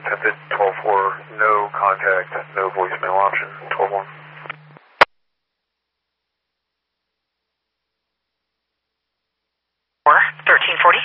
attempted 12-4, no contact, no voicemail option, 12-1. 1340.